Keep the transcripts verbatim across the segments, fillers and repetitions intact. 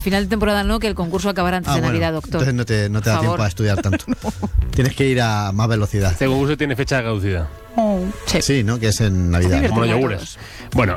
Final de temporada no, que el concurso acabará antes Ah, de bueno, Navidad, doctor. Entonces no te, no te da Por favor. tiempo a estudiar tanto. Tienes que ir a más velocidad. Este concurso tiene fecha de caducidad. Oh, sí. Sí, ¿no? Que es en Navidad. Como los a yogures. Bueno,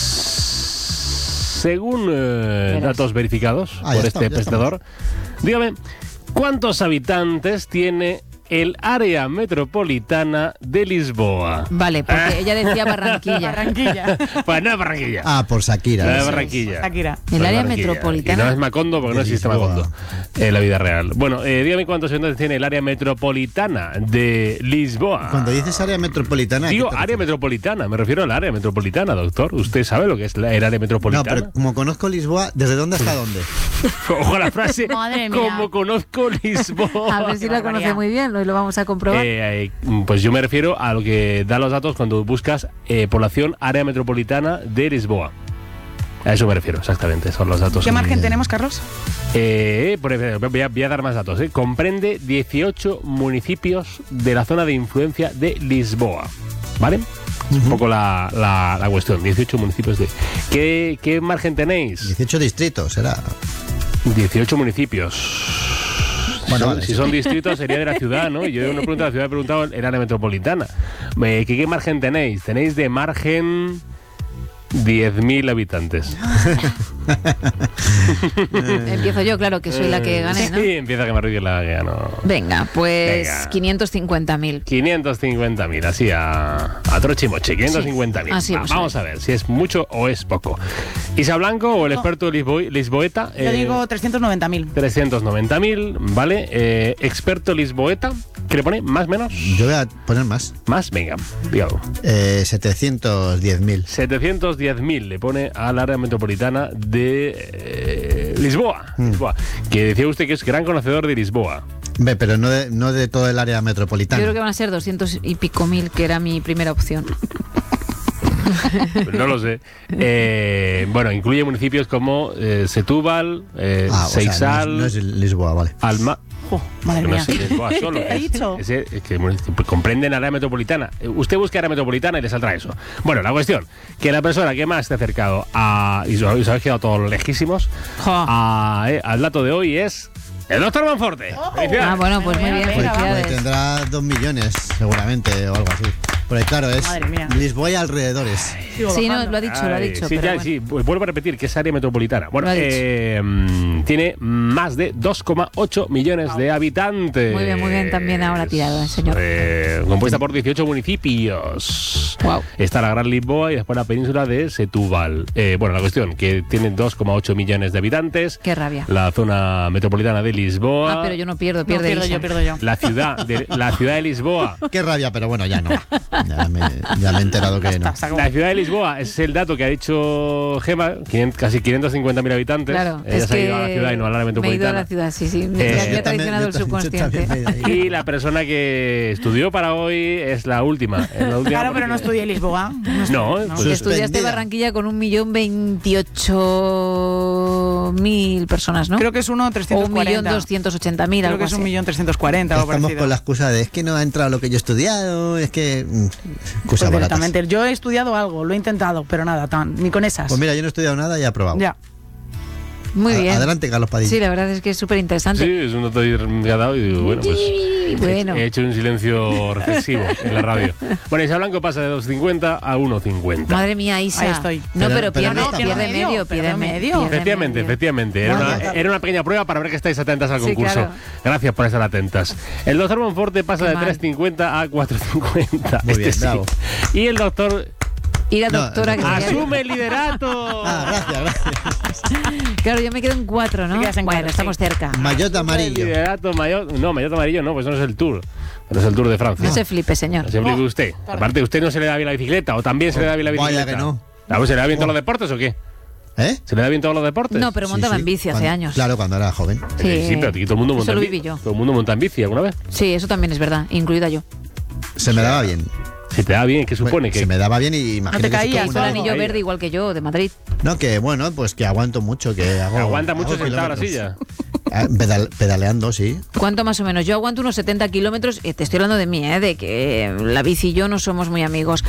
s- según eh, Verás. datos verificados Ah, por ya este está, ya prestador, dígame, ¿cuántos habitantes tiene el área metropolitana de Lisboa? Vale, porque ella decía Barranquilla. Barranquilla. Pues no es Barranquilla. Ah, por Shakira. No es Eso es. Barranquilla. Shakira. El No es área Barranquilla. metropolitana. Y no es Macondo porque no de existe Lisboa. Macondo en la vida real. Bueno, eh, dígame cuántos habitantes tiene el área metropolitana de Lisboa. Cuando dices área metropolitana... ¿a qué Digo te área refieres? metropolitana, me refiero al área metropolitana, doctor. ¿Usted sabe lo que es la- el área No, metropolitana? pero como conozco Lisboa, ¿desde dónde hasta dónde? Ojo la frase, Madre mía. como conozco Lisboa. A ver si Qué la conoce barbaridad. muy bien, hoy lo vamos a comprobar. Eh, eh, pues yo me refiero a lo que dan los datos cuando buscas eh, población área metropolitana de Lisboa. A eso me refiero, exactamente, son los datos. ¿Qué margen tenemos, Carlos? Eh, por ejemplo, voy, a, voy a dar más datos. eh. Comprende dieciocho municipios de la zona de influencia de Lisboa. ¿Vale? Es un poco la, la, la cuestión. dieciocho municipios de... ¿Qué, qué margen tenéis? dieciocho distritos, será. dieciocho municipios. Bueno, Son- vale, si sí. son distritos sería de la ciudad, ¿no? Yo no pregunto de la ciudad, he preguntado el área metropolitana. Eh, ¿Qué, qué margen tenéis? Tenéis de margen diez mil habitantes. Empiezo yo, claro, que soy la que gané, ¿no? Sí, empieza que me ríe la que ganó. Venga, pues Venga. quinientos cincuenta mil. quinientos cincuenta mil, así a, a trochimoche, quinientos cincuenta mil. Sí, así Va, vamos a vamos a ver si es mucho o es poco. Isa Blanco o el experto lisbo- lisboeta. Yo eh, digo trescientos noventa mil. trescientos noventa mil, ¿vale? Eh, experto lisboeta, ¿qué le pone? ¿Más, menos? Yo voy a poner más. Más, venga, dígalo. Eh, setecientos diez mil. setecientos diez mil le pone al área metropolitana de eh, Lisboa, Mm. Lisboa. Que decía usted que es gran conocedor de Lisboa. Ve, pero no de, no de todo el área Yo metropolitana. creo que van a ser doscientos y pico mil, que era mi primera opción. No lo sé. Eh, bueno, incluye municipios como eh, Setúbal, eh, Ah, o sea, Seixal, no es, no es Lisboa, vale. Alma. Jo, madre Que no mía. es Lisboa solo. ¿Qué ha es- dicho? es- es que pues, comprenden área metropolitana. Eh, Usted busca área metropolitana y le saldrá eso. Bueno, la cuestión, que la persona que más esté acercado a... Y os os habéis quedado todos lejísimos. Jo. a- eh, al dato de hoy es... El doctor Manforte. Felicidades. Ah, bueno, pues muy bien, Venga, Pues, vamos. pues felicidades. tendrá dos millones, seguramente, o algo así. Porque claro, es Madre mía. Lisboa y alrededores. Sigo Sí, no, bajando. lo ha dicho, lo ha Ay, dicho. sí, pero ya, bueno. sí, pues vuelvo a repetir que es área metropolitana. Bueno, Lo ha dicho. eh, mm, tiene más de dos coma ocho millones de habitantes. Muy bien, muy bien, también ahora tirado, eh, señor. Eh, compuesta por dieciocho municipios. Guau. Está la Gran Lisboa y después la península de Setúbal. Eh, bueno, la cuestión, que tiene dos coma ocho millones de habitantes. Qué rabia. La zona metropolitana de Lisboa. Ah, pero yo no pierdo, No, pierde pierdo Isa. yo, pierdo yo. La ciudad de, la ciudad de Lisboa. Qué rabia, pero bueno, ya no. Ya me, ya me he enterado que no. Está, se acabó. La ciudad de Lisboa es el dato que ha dicho Gema, quinientos casi quinientos cincuenta mil habitantes. Claro, Ella es se ha que ido a la ciudad y no a la área me he ido a metropolitana. la ciudad, sí, sí. Me, Eh, me había Yo también- traicionado yo el también- yo subconsciente. también me he ido ahí. Y la persona que estudió para hoy es la última. es la última Claro, pero no porque- estudié Lisboa. No, No, estudié, pues- Estudiaste Suspendida. Barranquilla con un millón veintiocho mil personas, ¿no? Creo que es uno o trescientos un millón cuarenta. doscientos ochenta mil, Creo algo que es un así. millón trescientos cuarenta o algo Estamos parecido. con la excusa de es que no ha entrado lo que yo he estudiado, es que... mm, Pues Excusas baratas. directamente. Yo he estudiado algo, lo he intentado, pero nada, tan, ni con esas. Pues mira, yo no he estudiado nada y he aprobado. Ya. Muy A- bien. Adelante, Carlos Padilla. Sí, la verdad es que es súper interesante. Sí, es un dato ahí que ha dado y digo, bueno, pues Bueno. he hecho un silencio reflexivo en la radio. Bueno, Isa Blanco pasa de dos cincuenta a uno cincuenta. Madre mía, Isa. Ahí estoy. No, Pero- pero, pero pierde, no está pierde mal. medio, Medio, pierde pero me- medio. pierde Efectivamente, medio. efectivamente. Era Vaya. una, era una pequeña prueba para ver que estáis atentas al Sí, concurso. claro. Gracias por estar atentas. El doctor Monforte pasa Qué de mal. tres cincuenta a cuatro cincuenta. Muy bien, sí. bravo. Y el doctor Y la No, doctora que no. se queda- asume el liderato. Ah, gracias, gracias. Claro, yo me quedo en cuatro, ¿no? Te quedas en Bueno, cuatro, estamos sí. cerca. Maillot El amarillo. liderato mayor. No, maillot amarillo no, pues no es el Tour. No es el Tour de Francia. No se flipe, señor. No se flipe usted. Aparte, ¿usted no se le da bien la bicicleta? ¿O también se le da bien la Vaya bicicleta? que no. Ah, pues, ¿se le da bien todos los deportes o qué? ¿Eh? ¿Se le da bien todos los deportes? No, pero Sí, montaba sí. en bici hace Cuando- años. Claro, cuando era joven. Sí, sí, pero aquí todo el mundo Eso monta en lo bici. viví yo. Todo el mundo monta en bici alguna vez. Sí, eso también es verdad, incluida yo. Se me daba bien. Si te da bien, ¿qué supone? Bueno, que Se me daba bien y imagino te que si caías, todo Hizo el mundo- algo. anillo Ella. verde igual que yo, de Madrid. No, que bueno, pues que aguanto mucho, que hago... aguanta mucho hago sentado a la kilómetros. silla. Ah, pedal- pedaleando, sí. ¿Cuánto más o menos? Yo aguanto unos setenta kilómetros, eh, te estoy hablando de mí, ¿eh? De que la bici y yo no somos muy amigos.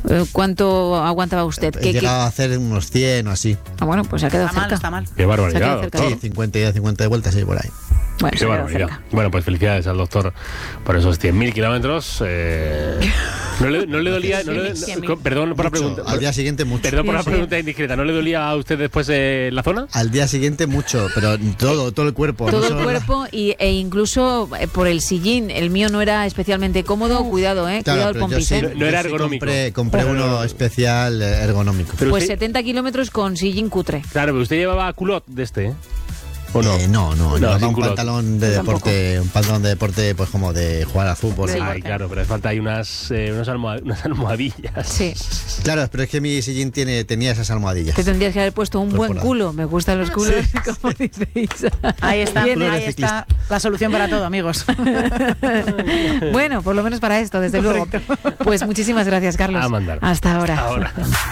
Eh, ¿Cuánto aguantaba usted? He ¿Qué- qué- llegado a hacer unos cien o así. Ah, bueno, pues se ha quedado Está mal, cerca. está mal. Qué Se ha barbaridad, quedado cerca. doctor. Sí, cincuenta y cincuenta de vueltas, sí, por ahí. Bueno, Qué se ha quedado barbaridad. cerca. Bueno, pues felicidades al doctor por esos cien mil kilómetros. Eh, no, le, no le dolía. No le- cien mil. no- perdón por la Mucho. pregunta. Al día siguiente mucho. Perdón por Sí, la sí. pregunta indiscreta. ¿No le dolía a usted después eh, la zona? Al día siguiente mucho, pero todo, todo el cuerpo. no Todo el solo la- cuerpo y, e incluso eh, por el sillín. El mío no era especialmente cómodo. Cuidado, eh. Claro, Cuidado el pero yo pompis, sí- eh. No- no era yo sí ergonómico. Compré, compré uno especial eh, ergonómico. Pero Pues usted- setenta kilómetros con sillín cutre. Claro, pero usted llevaba culot de este, ¿eh? ¿O no? Eh, no, no, No, llevaba sin un culo. pantalón de Yo tampoco. deporte, un pantalón de deporte, pues como de jugar al fútbol. Sí. sí. Ay, claro, pero hace falta ahí unas, eh, unas, almohad- unas almohadillas. Sí. Claro, pero es que mi sillín tiene, tenía esas almohadillas. Te tendrías que haber puesto un buen Incorporado. culo. Me gustan los culos, como dice Isa. Ahí está, Viene. ahí está la solución para todo, amigos. Bueno, por lo menos para esto, desde luego. Pues muchísimas gracias, Carlos. A mandar. Hasta ahora. Ahora.